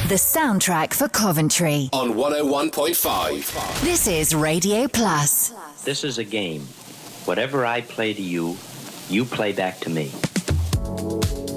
The soundtrack for Coventry. On 101.5. This is Radio Plus. This is a game. Whatever I play to you, you play back to me.